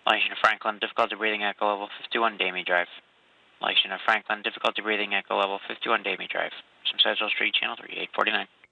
Lighting of Franklin, difficulty breathing, echo level 51, Damie Drive. Lighting of Franklin, difficulty breathing, echo level 51, Damie Drive. Some Central Street, channel 3849.